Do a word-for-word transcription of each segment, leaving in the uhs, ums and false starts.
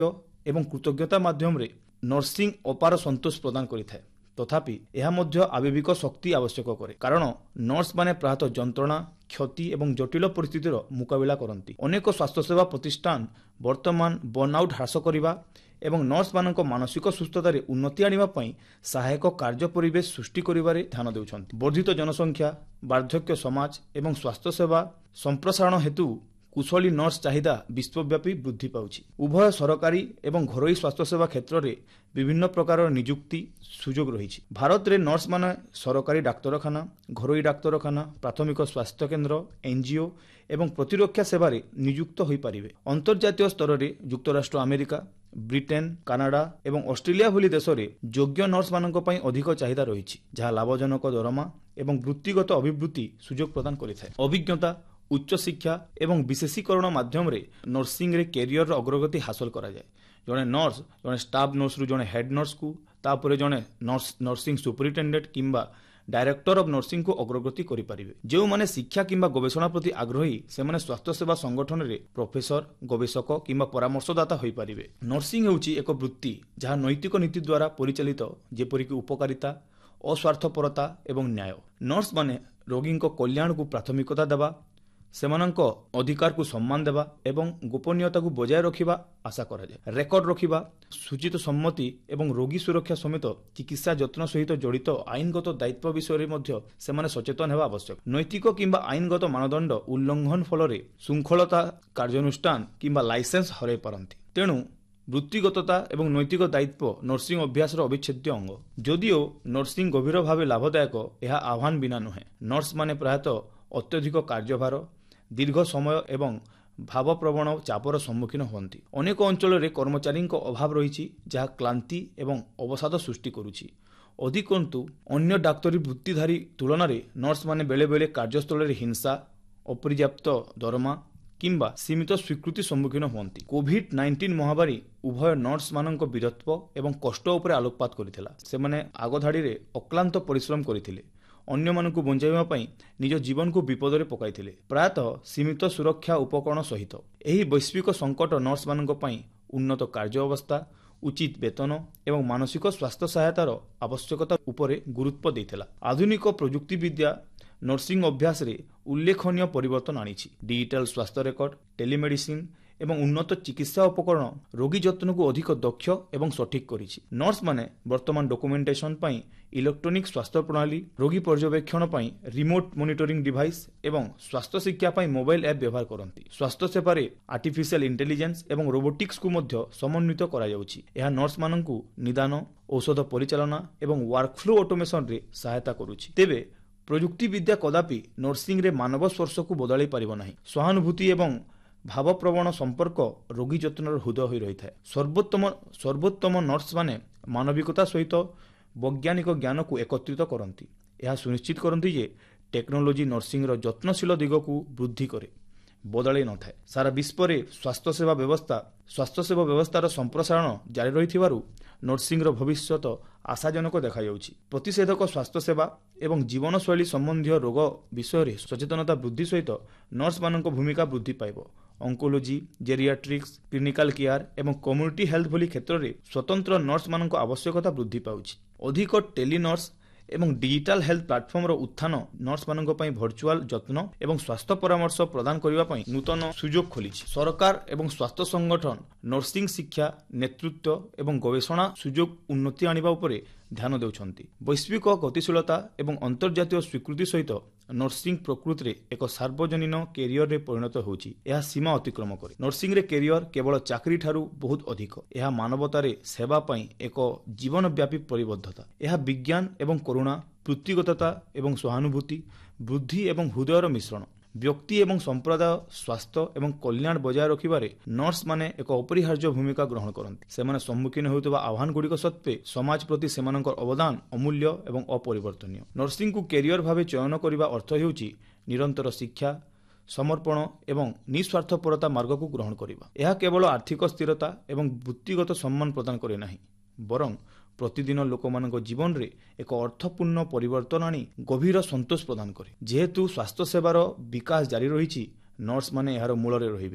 ଏବଂ କୃତଜ୍ଞତା ମାଧ୍ୟମରେ ନର୍ସିଂ ଅପାର ସନ୍ତୋଷ ପ୍ରଦାନ କରିଥାଏ। ତଥାପି ଏହା ମଧ୍ୟ ଆବେବିକ ଶକ୍ତି ଆବଶ୍ୟକ କରେ, କାରଣ ନର୍ସମାନେ ପ୍ରାୟତଃ ଯନ୍ତ୍ରଣା, କ୍ଷତି ଏବଂ ଜଟିଳ ପରିସ୍ଥିତିର ମୁକାବିଲା କରନ୍ତି। ଅନେକ ସ୍ୱାସ୍ଥ୍ୟସେବା ପ୍ରତିଷ୍ଠାନ ବର୍ତ୍ତମାନ ବର୍ଣ୍ଣଆଉଟ୍ ହ୍ରାସ କରିବା ଏବଂ ନର୍ସମାନଙ୍କ ମାନସିକ ସୁସ୍ଥତାରେ ଉନ୍ନତି ଆଣିବା ପାଇଁ ସହାୟକ କାର୍ଯ୍ୟ ପରିବେଶ ସୃଷ୍ଟି କରିବାରେ ଧ୍ୟାନ ଦେଉଛନ୍ତି। ବର୍ଦ୍ଧିତ ଜନସଂଖ୍ୟା, ବାର୍ଦ୍ଧକ୍ୟ ସମାଜ ଏବଂ ସ୍ୱାସ୍ଥ୍ୟସେବା ସମ୍ପ୍ରସାରଣ ହେତୁ କୁଶଳୀ ନର୍ସ ଚାହିଦା ବିଶ୍ୱବ୍ୟାପୀ ବୃଦ୍ଧି ପାଉଛି। ଉଭୟ ସରକାରୀ ଏବଂ ଘରୋଇ ସ୍ୱାସ୍ଥ୍ୟସେବା କ୍ଷେତ୍ରରେ ବିଭିନ୍ନ ପ୍ରକାରର ନିଯୁକ୍ତି ସୁଯୋଗ ରହିଛି। ଭାରତରେ ନର୍ସମାନେ ସରକାରୀ ଡାକ୍ତରଖାନା, ଘରୋଇ ଡାକ୍ତରଖାନା, ପ୍ରାଥମିକ ସ୍ୱାସ୍ଥ୍ୟକେନ୍ଦ୍ର, ଏନ୍ଜିଓ ଏବଂ ପ୍ରତିରକ୍ଷା ସେବାରେ ନିଯୁକ୍ତ ହୋଇପାରିବେ। ଅନ୍ତର୍ଜାତୀୟ ସ୍ତରରେ ଯୁକ୍ତରାଷ୍ଟ୍ର ଆମେରିକା, ବ୍ରିଟେନ୍, କାନାଡା ଏବଂ ଅଷ୍ଟ୍ରେଲିଆ ଭଳି ଦେଶରେ ଯୋଗ୍ୟ ନର୍ସମାନଙ୍କ ପାଇଁ ଅଧିକ ଚାହିଦା ରହିଛି, ଯାହା ଲାଭଜନକ ଦରମା ଏବଂ ବୃତ୍ତିଗତ ଅଭିବୃଦ୍ଧି ସୁଯୋଗ ପ୍ରଦାନ କରିଥାଏ। ଅଭିଜ୍ଞତା, ଉଚ୍ଚଶିକ୍ଷା ଏବଂ ବିଶେଷୀକରଣ ମାଧ୍ୟମରେ ନର୍ସିଂରେ କ୍ୟାରିୟରର ଅଗ୍ରଗତି ହାସଲ କରାଯାଏ। ଜଣେ ନର୍ସ ଜଣେ ଷ୍ଟାଫ୍ ନର୍ସରୁ ଜଣେ ହେଡ୍ ନର୍ସକୁ, ତାପରେ ଜଣେ ନର୍ସ ନର୍ସିଂ ସୁପରିଟେଣ୍ଡେଣ୍ଟ କିମ୍ବା ଡାଇରେକ୍ଟର ଅଫ୍ ନର୍ସିଂକୁ ଅଗ୍ରଗତି କରିପାରିବେ। ଯେଉଁମାନେ ଶିକ୍ଷା କିମ୍ବା ଗବେଷଣା ପ୍ରତି ଆଗ୍ରହୀ ସେମାନେ ସ୍ୱାସ୍ଥ୍ୟସେବା ସଂଗଠନରେ ପ୍ରଫେସର, ଗବେଷକ କିମ୍ବା ପରାମର୍ଶଦାତା ହୋଇପାରିବେ। ନର୍ସିଂ ହେଉଛି ଏକ ବୃତ୍ତି ଯାହା ନୈତିକ ନୀତି ଦ୍ୱାରା ପରିଚାଳିତ, ଯେପରିକି ଉପକାରିତା, ଅସ୍ୱାର୍ଥପରତା ଏବଂ ନ୍ୟାୟ। ନର୍ସମାନେ ରୋଗୀଙ୍କ କଲ୍ୟାଣକୁ ପ୍ରାଥମିକତା ଦେବା, ସେମାନଙ୍କ ଅଧିକାରକୁ ସମ୍ମାନ ଦେବା ଏବଂ ଗୋପନୀୟତାକୁ ବଜାୟ ରଖିବା ଆଶା କରାଯାଏ। ରେକର୍ଡ ରଖିବା, ସୂଚିତ ସମ୍ମତି ଏବଂ ରୋଗୀ ସୁରକ୍ଷା ସମେତ ଚିକିତ୍ସା ଯତ୍ନ ସହିତ ଜଡ଼ିତ ଆଇନଗତ ଦାୟିତ୍ୱ ବିଷୟରେ ମଧ୍ୟ ସେମାନେ ସଚେତନ ହେବା ଆବଶ୍ୟକ। ନୈତିକ କିମ୍ବା ଆଇନଗତ ମାନଦଣ୍ଡ ଉଲ୍ଲଂଘନ ଫଳରେ ଶୃଙ୍ଖଳତା କାର୍ଯ୍ୟାନୁଷ୍ଠାନ କିମ୍ବା ଲାଇସେନ୍ସ ହରାଇ ପାରନ୍ତି। ତେଣୁ ବୃତ୍ତିଗତତା ଏବଂ ନୈତିକ ଦାୟିତ୍ୱ ନର୍ସିଂ ଅଭ୍ୟାସର ଅବିଚ୍ଛେଦ୍ୟ ଅଙ୍ଗ। ଯଦିଓ ନର୍ସିଂ ଗଭୀର ଭାବେ ଲାଭଦାୟକ, ଏହା ଆହ୍ୱାନ ବିନା ନୁହେଁ। ନର୍ସମାନେ ପ୍ରାୟତଃ ଅତ୍ୟଧିକ କାର୍ଯ୍ୟଭାର, ଦୀର୍ଘ ସମୟ ଏବଂ ଭାବପ୍ରବଣ ଚାପର ସମ୍ମୁଖୀନ ହୁଅନ୍ତି। ଅନେକ ଅଞ୍ଚଳରେ କର୍ମଚାରୀଙ୍କ ଅଭାବ ରହିଛି, ଯାହା କ୍ଳାନ୍ତି ଏବଂ ଅବସାଦ ସୃଷ୍ଟି କରୁଛି। ଅଧିକନ୍ତୁ ଅନ୍ୟ ଡାକ୍ତରୀ ବୃତ୍ତିଧାରୀ ତୁଳନାରେ ନର୍ସମାନେ ବେଳେବେଳେ କାର୍ଯ୍ୟସ୍ଥଳରେ ହିଂସା, ଅପର୍ଯ୍ୟାପ୍ତ ଦରମା କିମ୍ବା ସୀମିତ ସ୍ୱୀକୃତି ସମ୍ମୁଖୀନ ହୁଅନ୍ତି। କୋଭିଡ ନାଇଣ୍ଟିନ୍ ମହାମାରୀ ଉଭୟ ନର୍ସମାନଙ୍କ ବୀରତ୍ୱ ଏବଂ କଷ୍ଟ ଉପରେ ଆଲୋକପାତ କରିଥିଲା। ସେମାନେ ଆଗଧାଡ଼ିରେ ଅକ୍ଲାନ୍ତ ପରିଶ୍ରମ କରିଥିଲେ, ଅନ୍ୟମାନଙ୍କୁ ବଞ୍ଚାଇବା ପାଇଁ ନିଜ ଜୀବନକୁ ବିପଦରେ ପକାଇଥିଲେ, ପ୍ରାୟତଃ ସୀମିତ ସୁରକ୍ଷା ଉପକରଣ ସହିତ। ଏହି ବୈଶ୍ୱିକ ସଙ୍କଟ ନର୍ସମାନଙ୍କ ପାଇଁ ଉନ୍ନତ କାର୍ଯ୍ୟ ଅବସ୍ଥା, ଉଚିତ ବେତନ ଏବଂ ମାନସିକ ସ୍ୱାସ୍ଥ୍ୟ ସହାୟତାର ଆବଶ୍ୟକତା ଉପରେ ଗୁରୁତ୍ୱ ଦେଇଥିଲା। ଆଧୁନିକ ପ୍ରଯୁକ୍ତିବିଦ୍ୟା ନର୍ସିଂ ଅଭ୍ୟାସରେ ଉଲ୍ଲେଖନୀୟ ପରିବର୍ତ୍ତନ ଆଣିଛି। ଡିଜିଟାଲ ସ୍ୱାସ୍ଥ୍ୟ ରେକର୍ଡ, ଟେଲିମେଡିସିନ ଏବଂ ଉନ୍ନତ ଚିକିତ୍ସା ଉପକରଣ ରୋଗୀ ଯତ୍ନକୁ ଅଧିକ ଦକ୍ଷ ଏବଂ ସଠିକ କରିଛି। ନର୍ସମାନେ ବର୍ତ୍ତମାନ ଡକୁମେଣ୍ଟେସନ ପାଇଁ ଇଲେକ୍ଟ୍ରୋନିକ ସ୍ୱାସ୍ଥ୍ୟ ପ୍ରଣାଳୀ, ରୋଗୀ ପର୍ଯ୍ୟବେକ୍ଷଣ ପାଇଁ ରିମୋଟ ମନିଟରିଂ ଡିଭାଇସ୍ ଏବଂ ସ୍ୱାସ୍ଥ୍ୟ ଶିକ୍ଷା ପାଇଁ ମୋବାଇଲ ଆପ୍ ବ୍ୟବହାର କରନ୍ତି। ସ୍ୱାସ୍ଥ୍ୟ ସେବାରେ ଆର୍ଟିଫିସିଆଲ ଇଣ୍ଟେଲିଜେନ୍ସ ଏବଂ ରୋବୋଟିକ୍ସକୁ ମଧ୍ୟ ସମନ୍ୱିତ କରାଯାଉଛି। ଏହା ନର୍ସମାନଙ୍କୁ ନିଦାନ, ଔଷଧ ପରିଚାଳନା ଏବଂ ୱାର୍କଫ୍ଲୋ ଅଟୋମେସନରେ ସହାୟତା କରୁଛି। ତେବେ ପ୍ରଯୁକ୍ତିବିଦ୍ୟା କଦାପି ନର୍ସିଂରେ ମାନବ ସ୍ପର୍ଶକୁ ବଦଳାଇ ପାରିବ ନାହିଁ। ସହାନୁଭୂତି ଏବଂ ଭାବପ୍ରବଣ ସମ୍ପର୍କ ରୋଗୀ ଯତ୍ନର ହୃଦୟ ହୋଇ ରହିଥାଏ। ସର୍ବୋତ୍ତମ ସର୍ବୋତ୍ତମ ନର୍ସମାନେ ମାନବିକତା ସହିତ ବୈଜ୍ଞାନିକ ଜ୍ଞାନକୁ ଏକତ୍ରିତ କରନ୍ତି। ଏହା ସୁନିଶ୍ଚିତ କରନ୍ତି ଯେ ଟେକ୍ନୋଲୋଜି ନର୍ସିଂର ଯତ୍ନଶୀଳ ଦିଗକୁ ବୃଦ୍ଧି କରେ, ବଦଳାଇ ନଥାଏ। ସାରା ବିଶ୍ୱରେ ସ୍ୱାସ୍ଥ୍ୟସେବା ବ୍ୟବସ୍ଥା ସ୍ୱାସ୍ଥ୍ୟସେବା ବ୍ୟବସ୍ଥାର ସମ୍ପ୍ରସାରଣ ଜାରି ରହିଥିବାରୁ ନର୍ସିଂର ଭବିଷ୍ୟତ ଆଶାଜନକ ଦେଖାଯାଉଛି। ପ୍ରତିଷେଧକ ସ୍ୱାସ୍ଥ୍ୟସେବା ଏବଂ ଜୀବନଶୈଳୀ ସମ୍ବନ୍ଧୀୟ ରୋଗ ବିଷୟରେ ସଚେତନତା ବୃଦ୍ଧି ସହିତ ନର୍ସମାନଙ୍କ ଭୂମିକା ବୃଦ୍ଧି ପାଇବ। ଅଙ୍କୋଲୋଜି, ଜେରିଆଟ୍ରିକ୍ସ, କ୍ଲିନିକାଲ କେୟାର ଏବଂ କମ୍ୟୁନିଟି ହେଲ୍ଥ ଭଳି କ୍ଷେତ୍ରରେ ସ୍ୱତନ୍ତ୍ର ନର୍ସମାନଙ୍କ ଆବଶ୍ୟକତା ବୃଦ୍ଧି ପାଉଛି। ଅଧିକ ଟେଲିନର୍ସ ଏବଂ ଡିଜିଟାଲ ହେଲ୍ଥ ପ୍ଲାଟଫର୍ମର ଉତ୍ଥାନ ନର୍ସମାନଙ୍କ ପାଇଁ ଭର୍ଚୁଆଲ ଯତ୍ନ ଏବଂ ସ୍ୱାସ୍ଥ୍ୟ ପରାମର୍ଶ ପ୍ରଦାନ କରିବା ପାଇଁ ନୂତନ ସୁଯୋଗ ଖୋଲିଛି। ସରକାର ଏବଂ ସ୍ୱାସ୍ଥ୍ୟ ସଂଗଠନ ନର୍ସିଂ ଶିକ୍ଷା, ନେତୃତ୍ୱ ଏବଂ ଗବେଷଣା ସୁଯୋଗ ଉନ୍ନତି ଆଣିବା ଉପରେ ଧ୍ୟାନ ଦେଉଛନ୍ତି। ବୈଶ୍ୱିକ ଗତିଶୀଳତା ଏବଂ ଅନ୍ତର୍ଜାତୀୟ ସ୍ୱୀକୃତି ସହିତ ନର୍ସିଂ ପ୍ରକୃତିରେ ଏକ ସାର୍ବଜନୀନ କ୍ୟାରିୟରରେ ପରିଣତ ହେଉଛି। ଏହା ସୀମା ଅତିକ୍ରମ କରେ। ନର୍ସିଂରେ କ୍ୟାରିୟର କେବଳ ଚାକିରି ଠାରୁ ବହୁତ ଅଧିକ। ଏହା ମାନବତାରେ ସେବା ପାଇଁ ଏକ ଜୀବନବ୍ୟାପୀ ପରିବଦ୍ଧତା। ଏହା ବିଜ୍ଞାନ ଏବଂ କରୁଣା, ବୃତ୍ତିଗତତା ଏବଂ ସହାନୁଭୂତି, ବୁଦ୍ଧି ଏବଂ ହୃଦୟର ମିଶ୍ରଣ। ବ୍ୟକ୍ତି ଏବଂ ସମ୍ପ୍ରଦାୟ ସ୍ୱାସ୍ଥ୍ୟ ଏବଂ କଲ୍ୟାଣ ବଜାୟ ରଖିବାରେ ନର୍ସମାନେ ଏକ ଅପରିହାର୍ଯ୍ୟ ଭୂମିକା ଗ୍ରହଣ କରନ୍ତି। ସେମାନେ ସମ୍ମୁଖୀନ ହେଉଥିବା ଆହ୍ୱାନଗୁଡ଼ିକ ସତ୍ତ୍ୱେ ସମାଜ ପ୍ରତି ସେମାନଙ୍କର ଅବଦାନ ଅମୂଲ୍ୟ ଏବଂ ଅପରିବର୍ତ୍ତନୀୟ। ନର୍ସିଂକୁ କ୍ୟାରିୟର ଭାବେ ଚୟନ କରିବା ଅର୍ଥ ହେଉଛି ନିରନ୍ତର ଶିକ୍ଷା, ସମର୍ପଣ ଏବଂ ନିଃସ୍ୱାର୍ଥପରତା ମାର୍ଗକୁ ଗ୍ରହଣ କରିବା। ଏହା କେବଳ ଆର୍ଥିକ ସ୍ଥିରତା ଏବଂ ବୃତ୍ତିଗତ ସମ୍ମାନ ପ୍ରଦାନ କରେ ନାହିଁ, ବରଂ ପ୍ରତିଦିନ ଲୋକମାନଙ୍କ ଜୀବନରେ ଏକ ଅର୍ଥପୂର୍ଣ୍ଣ ପରିବର୍ତ୍ତନ ଆଣି ଗଭୀର ସନ୍ତୋଷ ପ୍ରଦାନ କରେ। ଯେହେତୁ ସ୍ୱାସ୍ଥ୍ୟସେବାର ବିକାଶ ଜାରି ରହିଛି, ନର୍ସମାନେ ଏହାର ମୂଳରେ ରହିବେ।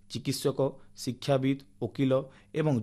ଚିକିତ୍ସକ, ଶିକ୍ଷାବିତ୍, ଓକିଲ ଏବଂ